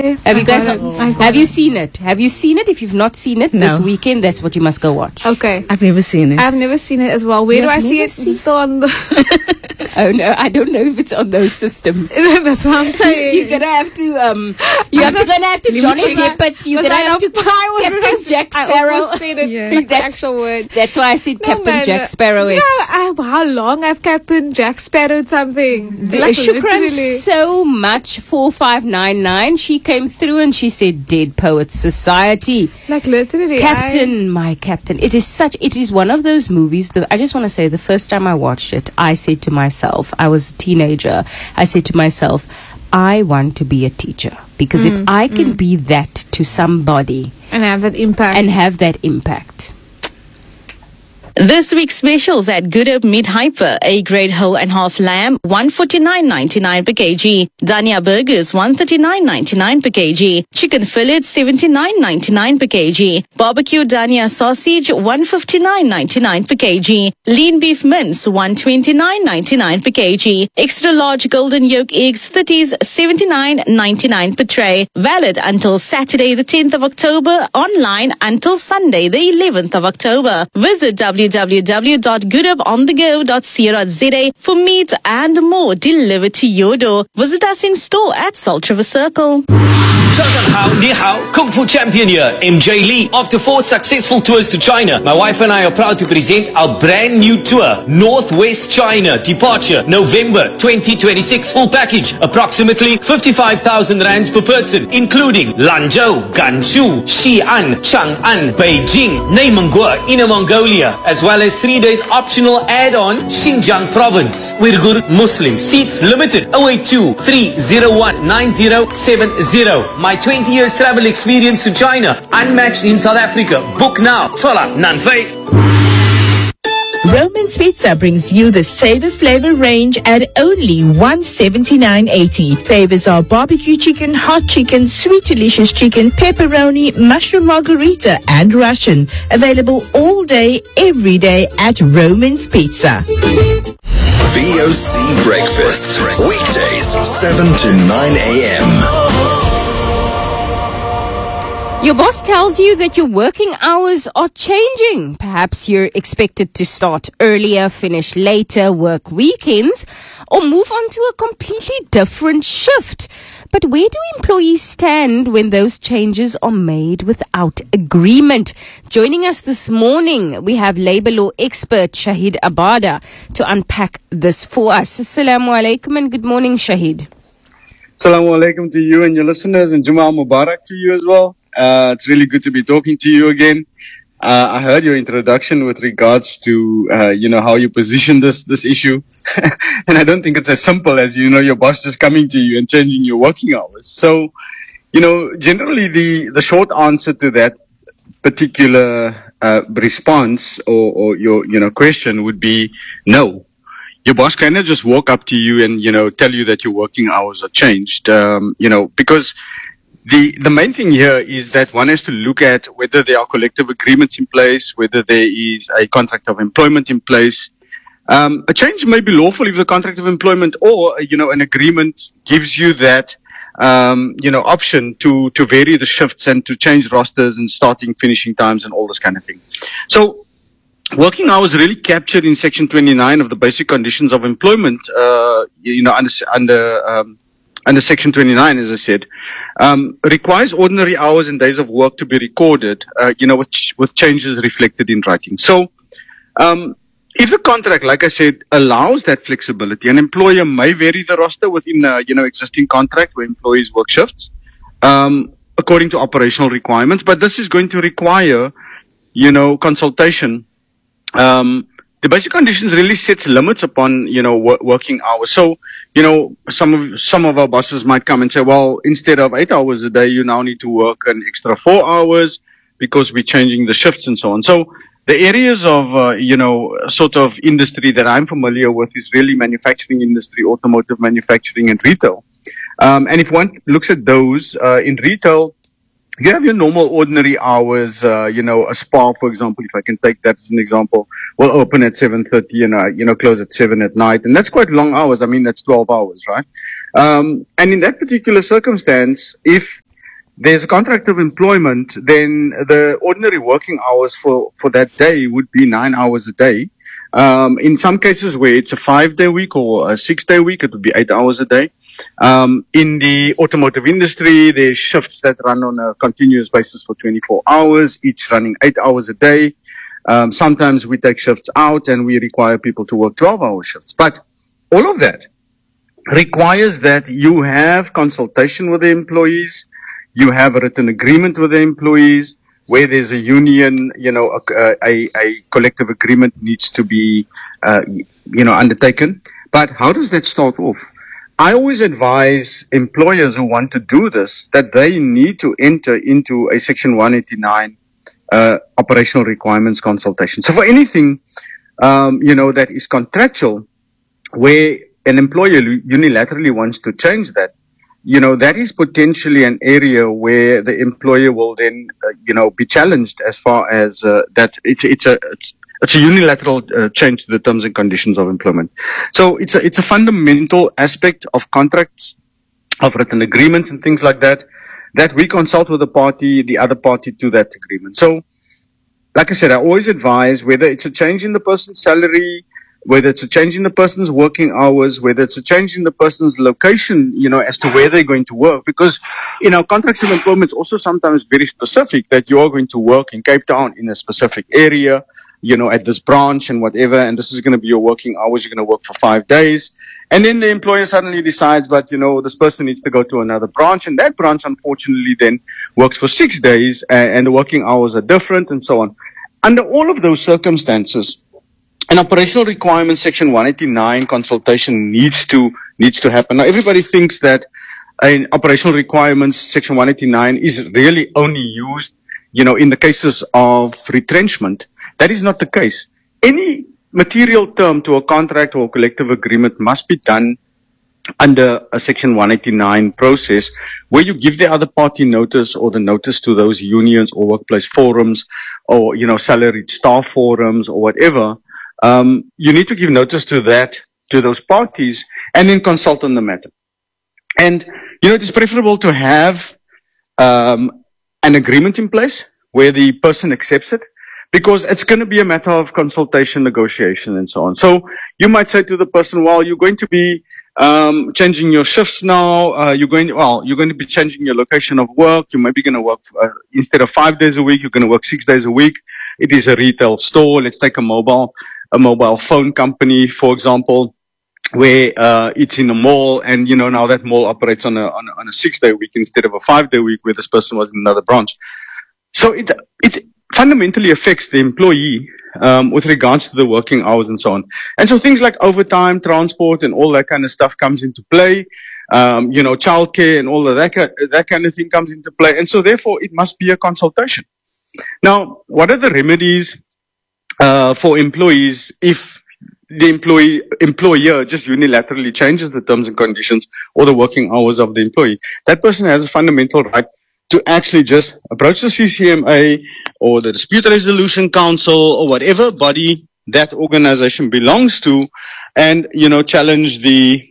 Okay. Have you seen it? Have you seen it? If you've not seen it this weekend, that's what you must go watch. Okay. I've never seen it. I've never seen it as well. Where do I see it? Still on the... Oh no, I don't know if it's on those systems. That's what I'm saying. You're gonna have to gonna have to Johnny Depp it. You're gonna have to Captain Jack Sparrow. I almost said it, the actual word. That's why I said Captain Jack Sparrow. Yeah, how long I've Captain Jack Sparrowed something? Shukran so much. 4599. She came through and she said Dead Poets Society. Like literally, my Captain. It is one of those movies that I just want to say the first time I watched it, I said to myself, I was a teenager, I said to myself, I want to be a teacher, because if I can be that to somebody and have that impact. This week's specials at Good Hope Meat Hyper: A-grade whole and half lamb, $149.99 per kg. Dania burgers, $139.99 per kg. Chicken fillets, $79.99 per kg. Barbecue Dania sausage, $159.99 per kg. Lean beef mince, $129.99 per kg. Extra large golden yolk eggs, 30s, $79.99 per tray. Valid until Saturday the 10th of October. Online until Sunday the 11th of October. Visit www.goodupondego.co.za for meat and more delivered to your door. Visit us in store at Salt River Circle. 早上好，你好 Kung Fu champion here, MJ Lee. After 4 successful tours to China, my wife and I are proud to present our brand new tour, Northwest China, departure November 2026, full package, approximately 55,000 rands per person, including Lanzhou, Gansu, Xi'an, Chang'an, Beijing, Neymangua, Inner Mongolia, as well as 3 days optional add-on Xinjiang province. Uyghur Muslim, seats limited, 082-301-9070. My 20 years travel experience to China, unmatched in South Africa. Book now. Chola Nanfei. Roman's Pizza brings you the Savor Flavor range at only $179.80. Flavors are barbecue chicken, hot chicken, sweet delicious chicken, pepperoni, mushroom margarita, and Russian. Available all day, every day at Roman's Pizza. VOC Breakfast. Weekdays, 7 to 9 a.m. Your boss tells you that your working hours are changing. Perhaps you're expected to start earlier, finish later, work weekends, or move on to a completely different shift. But where do employees stand when those changes are made without agreement? Joining us this morning, we have labor law expert Shahid Abada to unpack this for us. Assalamu alaikum and good morning, Shahid. Assalamu alaikum to you and your listeners, and Jummah Mubarak to you as well. It's really good to be talking to you again. I heard your introduction with regards to, how you position this issue. And I don't think it's as simple as, your boss just coming to you and changing your working hours. So, generally the short answer to that particular, response or your, question would be no. Your boss cannot just walk up to you and, tell you that your working hours are changed, because the main thing here is that one has to look at whether there are collective agreements in place, whether there is a contract of employment in place. A change may be lawful if the contract of employment or, an agreement gives you that, option to vary the shifts and to change rosters and starting, finishing times and all this kind of thing. So, working hours really captured in Section 29 of the Basic Conditions of Employment, under Section 29, as I said, requires ordinary hours and days of work to be recorded, with changes reflected in writing. So, if the contract, like I said, allows that flexibility, an employer may vary the roster within, existing contract where employees work shifts, according to operational requirements, but this is going to require, consultation. The basic conditions really sets limits upon, working hours. So, some of our bosses might come and say, well, instead of 8 hours a day, you now need to work an extra 4 hours because we're changing the shifts and so on. So the areas of, sort of industry that I'm familiar with is really manufacturing industry, automotive manufacturing and retail. And if one looks at those, in retail, you have your normal ordinary hours, a spa, for example, if I can take that as an example, will open at 7:30 and, close at 7 at night. And that's quite long hours. I mean, that's 12 hours, right? And in that particular circumstance, if there's a contract of employment, then the ordinary working hours for that day would be 9 hours a day. In some cases where it's a 5-day week or a 6-day week, it would be 8 hours a day. In the automotive industry, there's shifts that run on a continuous basis for 24 hours, each running 8 hours a day. Sometimes we take shifts out and we require people to work 12-hour shifts. But all of that requires that you have consultation with the employees, you have a written agreement with the employees, where there's a union, a collective agreement needs to be, undertaken. But how does that start off? I always advise employers who want to do this that they need to enter into a Section 189 operational requirements consultation. So for anything, that is contractual, where an employer unilaterally wants to change that, that is potentially an area where the employer will then, be challenged as far as that it's a unilateral change to the terms and conditions of employment. So it's a fundamental aspect of contracts, of written agreements and things like that, that we consult with the other party to that agreement. So, like I said, I always advise whether it's a change in the person's salary, whether it's a change in the person's working hours, whether it's a change in the person's location, as to where they're going to work. Because, contracts of employment is also sometimes very specific that you are going to work in Cape Town in a specific area, at this branch and whatever, and this is going to be your working hours. You're going to work for 5 days. And then the employer suddenly decides, but, this person needs to go to another branch, and that branch, unfortunately, then works for 6 days, and the working hours are different and so on. Under all of those circumstances, an operational requirement Section 189 consultation needs to happen. Now, everybody thinks that an operational requirements Section 189 is really only used, in the cases of retrenchment. That is not the case. Any material term to a contract or a collective agreement must be done under a Section 189 process, where you give the other party notice, or the notice to those unions or workplace forums, or, salaried staff forums or whatever. You need to give notice to those parties, and then consult on the matter. And, it is preferable to have an agreement in place where the person accepts it, because it's going to be a matter of consultation, negotiation, and so on. So you might say to the person, well, you're going to be changing your shifts now. You're going to be changing your location of work. You might be going to work instead of 5 days a week, you're going to work 6 days a week. It is a retail store. Let's take a mobile phone company, for example, where it's in a mall, and now that mall operates on a 6-day week instead of a 5-day week where this person was in another branch. So it fundamentally affects the employee with regards to the working hours and so on. And so things like overtime, transport, and all that kind of stuff comes into play. Childcare and all of that kind of thing comes into play. And so therefore it must be a consultation. Now, what are the remedies for employees if the employer just unilaterally changes the terms and conditions or the working hours of the employee? That person has a fundamental right to actually just approach the CCMA or the Dispute Resolution Council or whatever body that organization belongs to, and challenge the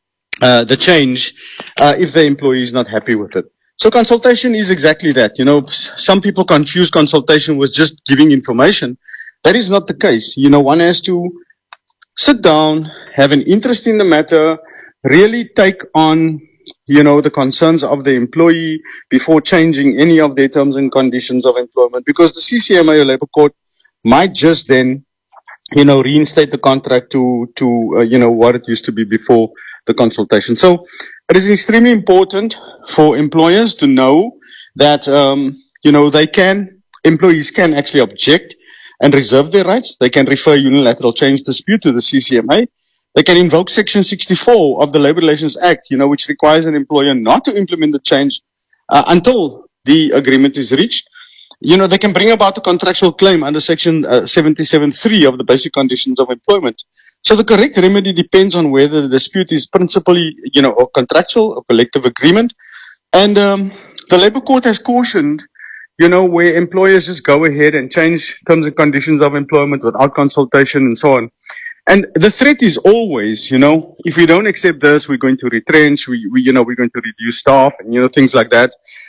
change if the employee is not happy with it. So consultation is exactly that. Some people confuse consultation with just giving information. That is not the case. One has to sit down, have an interest in the matter, really take on the concerns of the employee before changing any of their terms and conditions of employment, because the CCMA or Labour Court might just then, reinstate the contract to what it used to be before the consultation. So it is extremely important for employers to know that, employees can actually object and reserve their rights. They can refer unilateral change dispute to the CCMA. They can invoke Section 64 of the Labour Relations Act, which requires an employer not to implement the change until the agreement is reached. They can bring about a contractual claim under Section 77(3) of the Basic Conditions of Employment. So the correct remedy depends on whether the dispute is principally, a contractual or collective agreement. And the Labour Court has cautioned, where employers just go ahead and change terms and conditions of employment without consultation and so on. And the threat is always, if we don't accept this, we're going to retrench, we're going to reduce staff and, things like that.